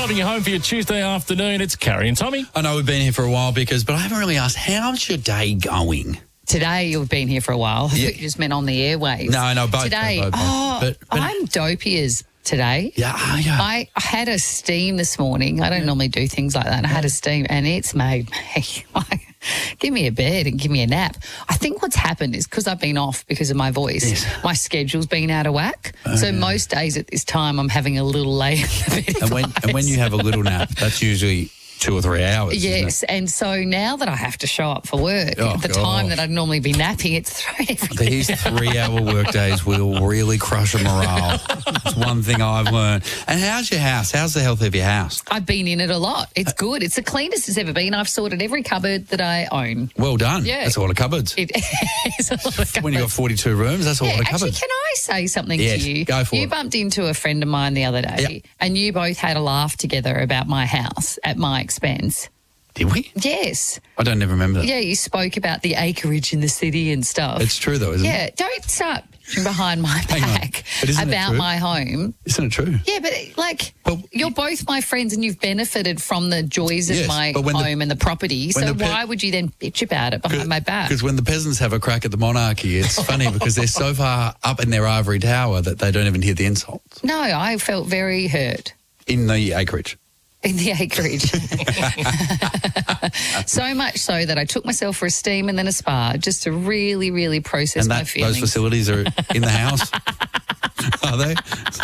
Driving you home for your Tuesday afternoon, it's Carrie and Tommy. I know we've been here for a while but I haven't really asked, how's your day going? Today, you've been here for a while. I thought you just meant on the airwaves. No, both. Today, both. But I'm dopey as today. Yeah, I had a steam this morning. I don't normally do things like that. I had a steam and it's made me give me a bed and give me a nap. I think what's happened is because I've been off because of my voice, my schedule's been out of whack. So most days at this time, I'm having a little lay in the bed. And when you have a little nap, that's usually 2 or 3 hours. Yes, and so now that I have to show up for work at the time that I'd normally be napping, it's thrown everything. These 3-hour work days will really crush a morale. It's one thing I've learned. And how's your house? How's the health of your house? I've been in it a lot. It's good. It's the cleanest it's ever been. I've sorted every cupboard that I own. Well done. Yeah. That's a lot of cupboards. It is a lot of cupboards. When you've got 42 rooms, that's a lot of cupboards. Actually, can I say something to you? Go for it. You bumped into a friend of mine the other day and you both had a laugh together about my house at my expense. Did we? Yes. I don't ever remember that. Yeah, you spoke about the acreage in the city and stuff. It's true, though, isn't it? Yeah, don't start behind my back about my home. Isn't it true? Yeah, but you're both my friends and you've benefited from the joys of my home and the property. So why would you then bitch about it behind my back? Because when the peasants have a crack at the monarchy, it's funny because they're so far up in their ivory tower that they don't even hear the insults. No, I felt very hurt. In the acreage. In the acreage. So much so that I took myself for a steam and then a spa just to really, really process my feelings. Those facilities are in the house? Are they?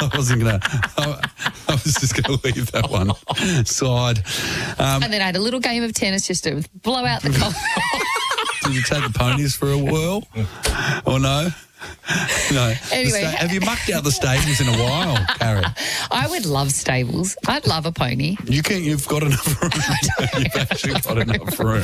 I was just going to leave that one aside. And then I had a little game of tennis just to blow out the cold. Did you take the ponies for a whirl? Or no? No. Anyway, have you mucked out the stables in a while, Carrie? I would love stables. I'd love a pony. You've got enough room. You've actually got enough room.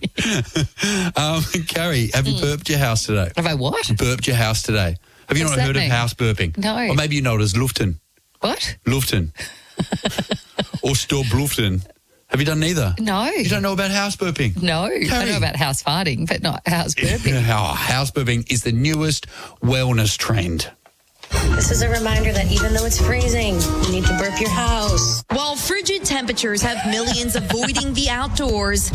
Carrie, have you burped your house today? Have I what? Burped your house today. Have you not heard of house burping? No. Or maybe you know it as luften. What? Luften. Or storbluften. Have you done neither? No. You don't know about house burping? No. Carrie. I know about house farting, but not house burping. House burping is the newest wellness trend. This is a reminder that even though it's freezing, you need to burp your house. While frigid temperatures have millions avoiding the outdoors,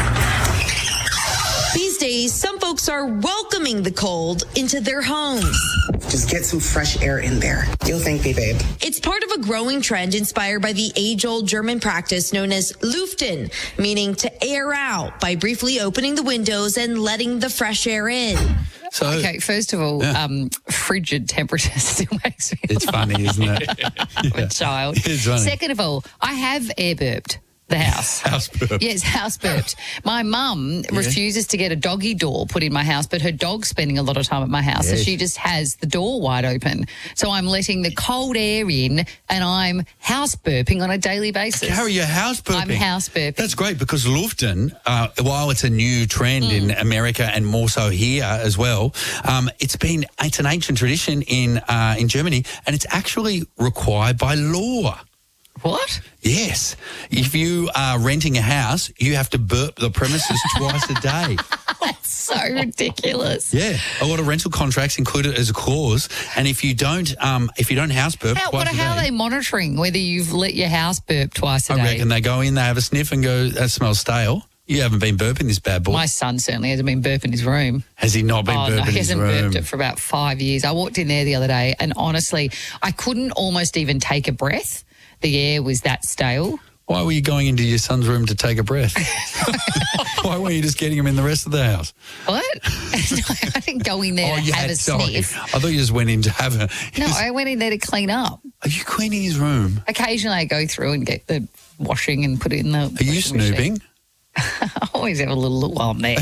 these days, some folks are welcoming the cold into their homes. Just get some fresh air in there. You'll thank me, babe. It's part of a growing trend inspired by the age-old German practice known as Luften, meaning to air out by briefly opening the windows and letting the fresh air in. So, okay, first of all, frigid temperatures still makes me It's funny, isn't it? I'm a child. It's funny. Second of all, I have air burped the house. House burped. Yes, house burped. My mum refuses to get a doggy door put in my house, but her dog's spending a lot of time at my house, so she just has the door wide open. So I'm letting the cold air in and I'm house burping on a daily basis. Carrie, you're house burping. I'm house burping. That's great because Luften, while it's a new trend in America and more so here as well, it's an ancient tradition in Germany and it's actually required by law. What? Yes. If you are renting a house, you have to burp the premises twice a day. That's so ridiculous. Yeah. A lot of rental contracts include it as a clause. And if you don't house burp twice a day. How are they monitoring whether you've let your house burp twice a day? I reckon they go in, they have a sniff and go, that smells stale. You haven't been burping this bad boy. My son certainly hasn't been burping his room. Has he not been burping his room? No, he hasn't burped it for about 5 years. I walked in there the other day and honestly, I couldn't almost even take a breath. The air was that stale. Why were you going into your son's room to take a breath? Why weren't you just getting him in the rest of the house? What? No, I didn't go in there to have a sniff. I thought you just went in to have a... No, I went in there to clean up. Are you cleaning his room? Occasionally I go through and get the washing and put it in the... Are you snooping? Machine. I always have a little look while I'm there.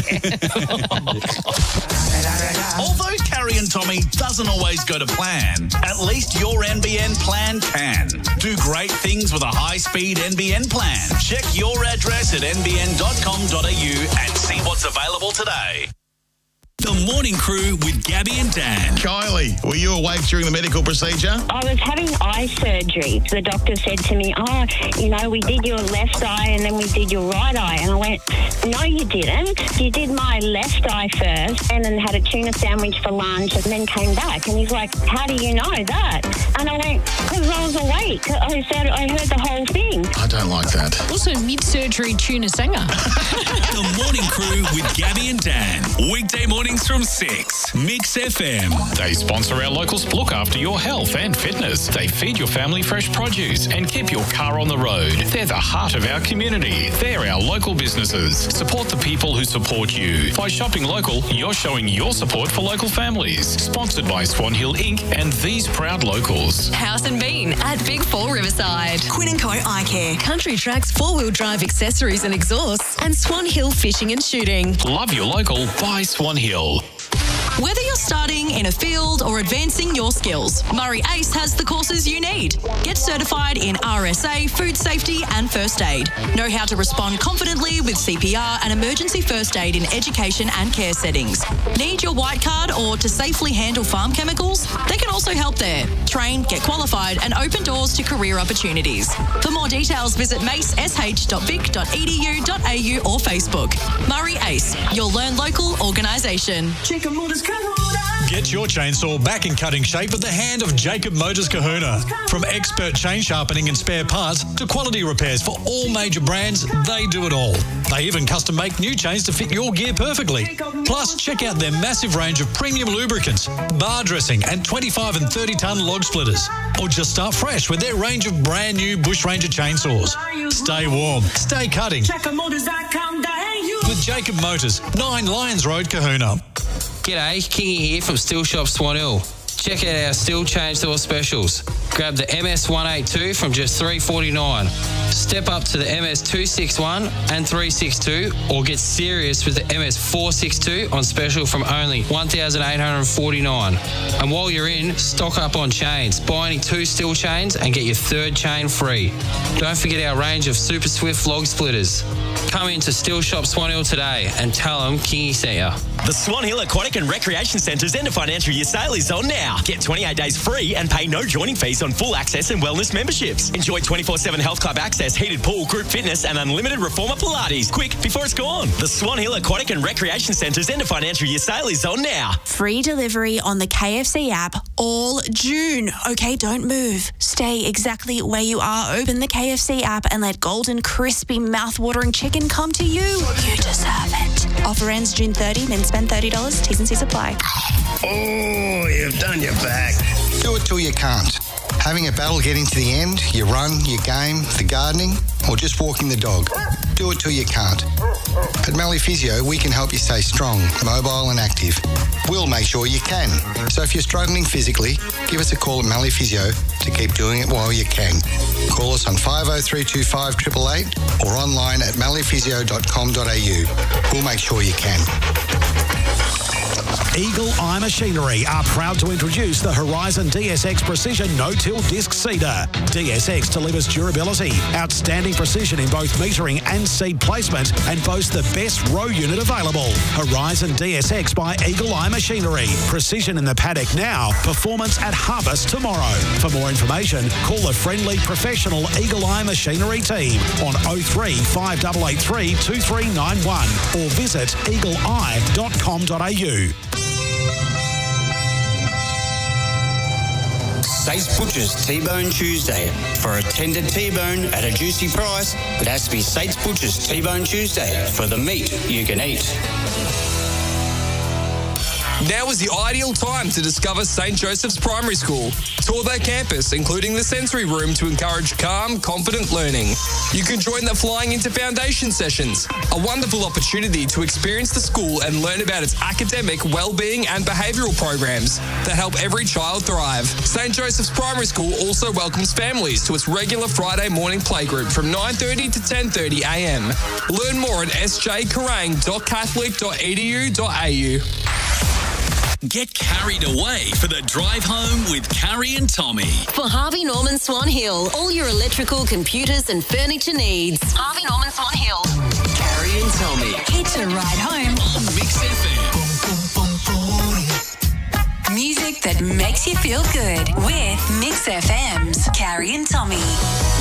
Although Carrie and Tommy doesn't always go to plan, at least your NBN plan can. Do great things with a high-speed NBN plan. Check your address at nbn.com.au and see what's available today. The Morning Crew with Gabby and Dan. Kylie, were you awake during the medical procedure? I was having eye surgery. The doctor said to me, we did your left eye and then we did your right eye. And I went, no, you didn't. You did my left eye first and then had a tuna sandwich for lunch and then came back. And he's like, how do you know that? And I went, because I was awake. I said, I heard the whole thing. I don't like that. Also, mid-surgery tuna sanger. The Morning Crew with Gabby and Dan. Weekday mornings from 6. Mix FM. They sponsor our locals. Look after your health and fitness. They feed your family fresh produce and keep your car on the road. They're the heart of our community. They're our local businesses. Support the people who support you. By shopping local, you're showing your support for local families. Sponsored by Swan Hill Inc. and these proud locals. House and Bean at Big 4 Riverside. Quinn & Co Eye Care. Country Tracks 4-wheel drive accessories and exhausts. And Swan Hill Fishing and Shooting. Love your local. Buy Swan Hill. Whether you're starting in a field or advancing your skills, Murray Ace has the courses you need. Get certified in RSA, food safety and first aid. Know how to respond confidently with CPR and emergency first aid in education and care settings. Need your white card or to safely handle farm chemicals? They can also help there. Train, get qualified and open doors to career opportunities. For more details, visit macesh.vic.edu.au or Facebook. Murray Ace, your Learn Local organisation. Get your chainsaw back in cutting shape at the hand of Jacob Motors Kahuna. From expert chain sharpening and spare parts to quality repairs for all major brands, they do it all. They even custom make new chains to fit your gear perfectly. Plus, check out their massive range of premium lubricants, bar dressing and 25 and 30 tonne log splitters. Or just start fresh with their range of brand new Bush Ranger chainsaws. Stay warm, stay cutting. With Jacob Motors, 9 Lions Road, Kahuna. G'day, Kingy here from Steel Shop Swan Hill. Check out our steel change door specials. Grab the MS182 from just $349. Step up to the MS261 and 362 or get serious with the MS462 on special from only $1,849. And while you're in, stock up on chains. Buy any 2 steel chains and get your 3rd chain free. Don't forget our range of Super Swift log splitters. Come into Steel Shop Swan Hill today and tell them Kingy sent ya. The Swan Hill Aquatic and Recreation Centre's end of financial year sale is on now. Get 28 days free and pay no joining fees on full access and wellness memberships. Enjoy 24/7 health club access, heated pool, group fitness and unlimited reformer Pilates. Quick, before it's gone. The Swan Hill Aquatic and Recreation Centre's end of financial year sale is on now. Free delivery on the KFC app all June. Okay, don't move. Stay exactly where you are. Open the KFC app and let golden, crispy, mouth-watering chicken come to you. You deserve it. Offer ends June 30, then spend $30. T's and C's apply. Oh, you've done your back. Do it till you can't. Having a battle getting to the end, your run, your game, the gardening, or just walking the dog. Do it till you can't. At Mallee Physio, we can help you stay strong, mobile and active. We'll make sure you can. So if you're struggling physically, give us a call at Mallee Physio to keep doing it while you can. Call us on 50325 888 or online at malleephysio.com.au. We'll make sure you can. Eagle Eye Machinery are proud to introduce the Horizon DSX Precision No-Till Disc Seeder. DSX delivers durability, outstanding precision in both metering and seed placement, and boasts the best row unit available. Horizon DSX by Eagle Eye Machinery. Precision in the paddock now, performance at harvest tomorrow. For more information, call the friendly professional Eagle Eye Machinery team on 03 5883 2391 or visit eagleeye.com.au. Sate's Butchers T-Bone Tuesday. For a tender T-bone at a juicy price, it has to be Sate's Butchers T-Bone Tuesday for the meat you can eat. Now is the ideal time to discover St. Joseph's Primary School. Tour their campus, including the sensory room, to encourage calm, confident learning. You can join the Flying into Foundation sessions, a wonderful opportunity to experience the school and learn about its academic, well-being and behavioural programs that help every child thrive. St. Joseph's Primary School also welcomes families to its regular Friday morning playgroup from 9:30 to 10:30 a.m. Learn more at sjcarang.catholic.edu.au. Get carried away for the drive home with Carrie and Tommy. For Harvey Norman Swan Hill, all your electrical, computers and furniture needs. Harvey Norman Swan Hill. Carrie and Tommy. It's a ride home. On Mix FM. that makes you feel good with Mix FM's Carrie and Tommy.